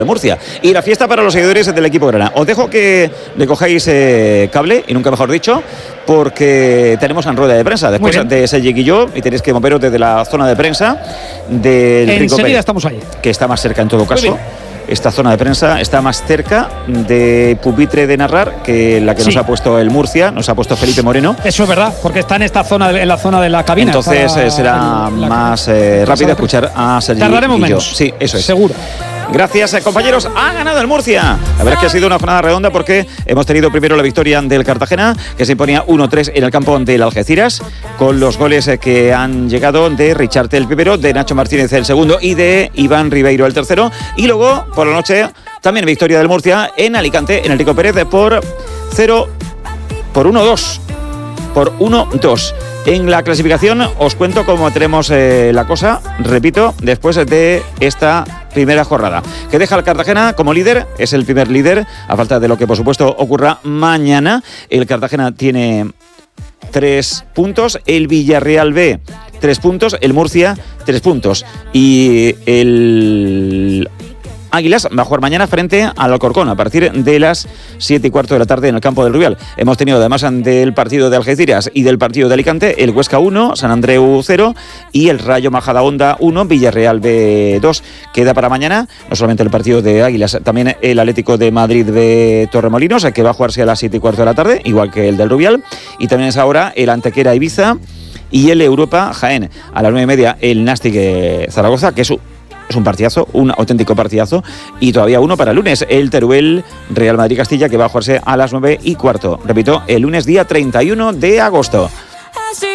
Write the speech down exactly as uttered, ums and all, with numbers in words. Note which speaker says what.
Speaker 1: de Murcia. Y la fiesta para los seguidores del equipo grana. Os dejo que le cojáis eh, cable, y nunca mejor dicho, porque tenemos en rueda de prensa después de ese lleguillo y tenéis que moveros desde la zona de prensa del Rico
Speaker 2: Enseguida estamos ahí,
Speaker 1: que está más cerca en todo caso. Esta zona de prensa está más cerca de pupitre de narrar que la que sí. nos ha puesto el Murcia, nos ha puesto Felipe Moreno.
Speaker 2: Eso es verdad, porque está en esta zona, en la zona de la cabina.
Speaker 1: Entonces eh, será el, la, más eh, rápido escuchar a Sergi.
Speaker 2: Tardaremos
Speaker 1: y yo.
Speaker 2: menos.
Speaker 1: Sí, eso es.
Speaker 2: Seguro.
Speaker 1: Gracias, eh, compañeros. Ha ganado el Murcia. La verdad es que ha sido una jornada redonda porque hemos tenido primero la victoria del Cartagena, que se imponía uno tres en el campo del Algeciras, con los goles eh, que han llegado de Richarte el primero, de Nacho Martínez el segundo y de Iván Ribeiro el tercero. Y luego, por la noche, también victoria del Murcia en Alicante, en el Rico Pérez, por cero, por uno dos. Por uno dos. En la clasificación os cuento cómo tenemos eh, la cosa, repito, después de esta primera jornada, que deja al Cartagena como líder, es el primer líder, a falta de lo que por supuesto ocurra mañana. El Cartagena tiene tres puntos, el Villarreal B tres puntos, el Murcia tres puntos y el Águilas va a jugar mañana frente al Alcorcón a partir de las siete y cuarto de la tarde en el campo del Rubial. Hemos tenido además del partido de Algeciras y del partido de Alicante el Huesca uno, San Andreu cero y el Rayo Majadahonda uno, Villarreal B dos. Queda para mañana no solamente el partido de Águilas, también el Atlético de Madrid de Torremolinos, que va a jugarse a las siete y cuarto de la tarde, igual que el del Rubial, y también es ahora el Antequera Ibiza y el Europa Jaén. A las nueve y media el Nastic Zaragoza, que es Es un partidazo, un auténtico partidazo. Y todavía uno para el lunes, el Teruel Real Madrid Castilla, que va a jugarse a las nueve y cuarto. Repito, el lunes día treinta y uno de agosto.